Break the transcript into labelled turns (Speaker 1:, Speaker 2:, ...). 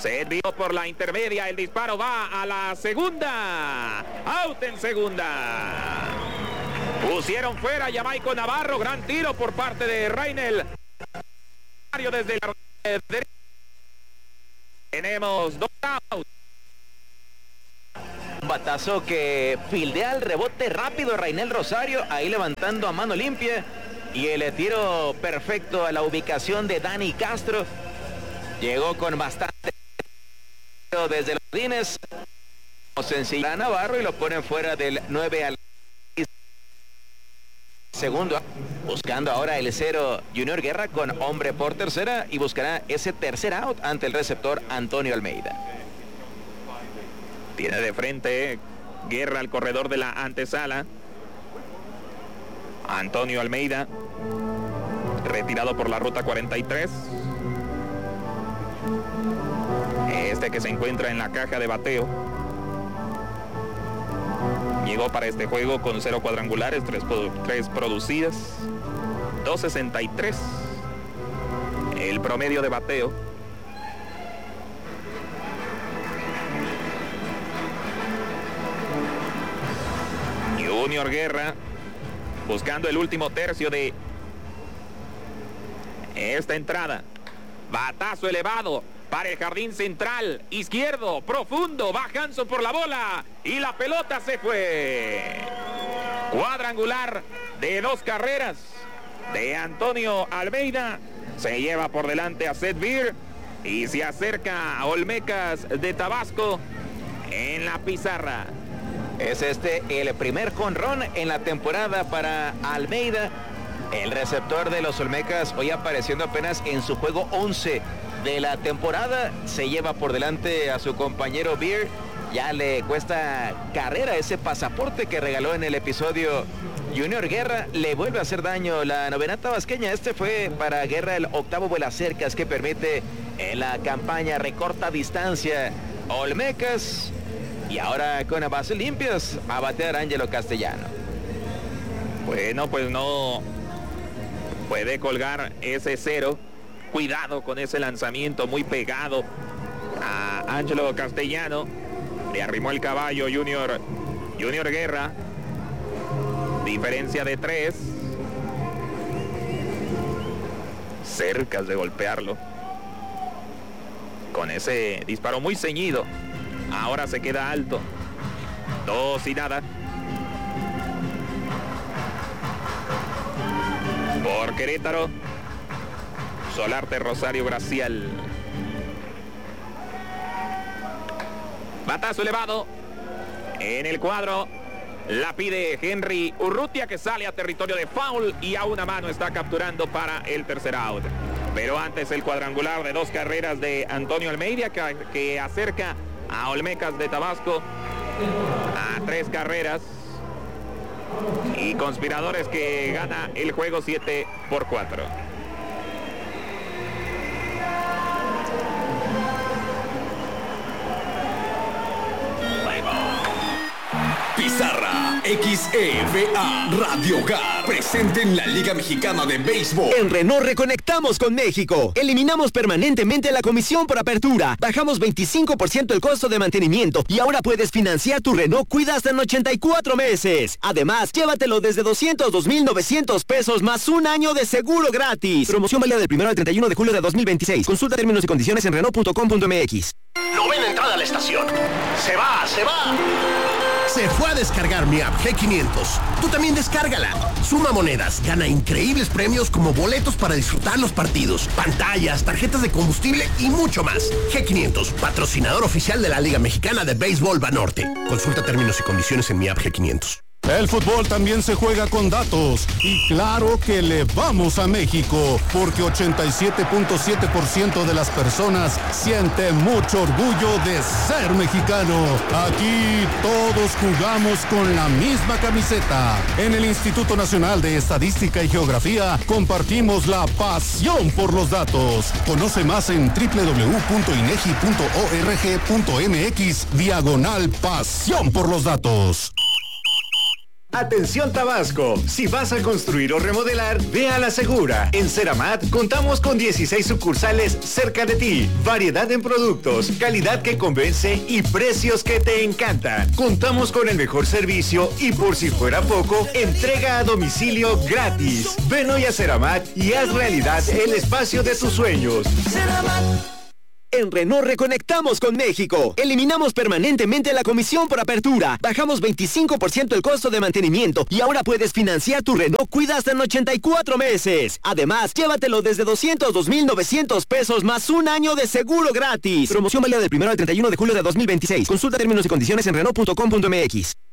Speaker 1: Se envió por la intermedia, el disparo va a la segunda. Out en segunda. Pusieron fuera a Jamaico Navarro, gran tiro por parte de Reinel. Desde la derecha. Tenemos 2 outs.
Speaker 2: Un batazo que fildea el rebote rápido Reinel Rosario, ahí levantando a mano limpia. Y el tiro perfecto a la ubicación de Dani Castro. Llegó con bastante desde los jardines. Sencillo a Navarro y lo ponen fuera del 9 al segundo. Buscando ahora el 0 Junior Guerra con hombre por tercera y buscará ese tercer out ante el receptor Antonio Almeida.
Speaker 1: Tiene de frente Guerra al corredor de la antesala. Antonio Almeida, retirado por la ruta 43. Este que se encuentra en la caja de bateo. Llegó para este juego con 0 cuadrangulares, 3 producidas, 2.63 el promedio de bateo. Junior Guerra buscando el último tercio de esta entrada. Batazo elevado para el jardín central izquierdo, profundo, va Hanson por la bola y la pelota se fue. Cuadrangular de 2 carreras de Antonio Almeida. Se lleva por delante a Seth Beer y se acerca a Olmecas de Tabasco en la pizarra.
Speaker 2: Es el primer jonrón en la temporada para Almeida. El receptor de los Olmecas hoy apareciendo apenas en su juego 11 de la temporada. Se lleva por delante a su compañero Beer. Ya le cuesta carrera ese pasaporte que regaló en el episodio Junior Guerra. Le vuelve a hacer daño la novena tabasqueña. Este fue para Guerra el 8º vuelacercas que permite en la campaña. Recorta distancia Olmecas. Y ahora con bases limpias a batear Ángelo Castellano.
Speaker 1: Bueno, pues no puede colgar ese 0. Cuidado con ese lanzamiento muy pegado a Ángelo Castellano. Le arrimó el caballo Junior Guerra. Diferencia de 3. Cerca de golpearlo. Con ese disparo muy ceñido. Ahora se queda alto. 2-0. Por Querétaro, Solarte Rosario Gracial. Batazo elevado en el cuadro. La pide Henry Urrutia, que sale a territorio de foul y a una mano está capturando para el tercer out. Pero antes el cuadrangular de 2 carreras de Antonio Almeida que acerca a Olmecas de Tabasco a 3 carreras. Y Conspiradores que gana el juego 7-4.
Speaker 3: Pizarra XEVA Radio Hogar presente en la Liga Mexicana de Béisbol.
Speaker 4: En Renault reconectamos con México. Eliminamos permanentemente la comisión por apertura. Bajamos 25% el costo de mantenimiento y ahora puedes financiar tu Renault Cuida hasta en 84 meses. Además, llévatelo desde 202,900 pesos más un año de seguro gratis. Promoción válida del 1 al 31 de julio de 2026. Consulta términos y condiciones en Renault.com.mx.
Speaker 5: Novena entrada a la estación. Se va.
Speaker 6: Se fue a descargar mi app G500. Tú también descárgala. Suma monedas, gana increíbles premios como boletos para disfrutar los partidos, pantallas, tarjetas de combustible y mucho más. G500, patrocinador oficial de la Liga Mexicana de Béisbol Banorte. Consulta términos y condiciones en mi app G500.
Speaker 7: El fútbol también se juega con datos y claro que le vamos a México porque 87.7% de las personas siente mucho orgullo de ser mexicano. Aquí todos jugamos con la misma camiseta. En el Instituto Nacional de Estadística y Geografía compartimos la pasión por los datos. Conoce más en www.inegi.org.mx/pasión por los datos.
Speaker 8: Atención Tabasco, si vas a construir o remodelar, ve a La Segura. En Ceramat contamos con 16 sucursales cerca de ti, variedad en productos, calidad que convence y precios que te encantan. Contamos con el mejor servicio y por si fuera poco, entrega a domicilio gratis. Ven hoy a Ceramat y haz realidad el espacio de tus sueños.
Speaker 4: Ceramat. En Renault reconectamos con México. Eliminamos permanentemente la comisión por apertura. Bajamos 25% el costo de mantenimiento y ahora puedes financiar tu Renault Kwid hasta en 84 meses. Además, llévatelo desde 202,900 pesos más un año de seguro gratis. Promoción válida del 1 al 31 de julio de 2026. Consulta términos y condiciones en Renault.com.mx.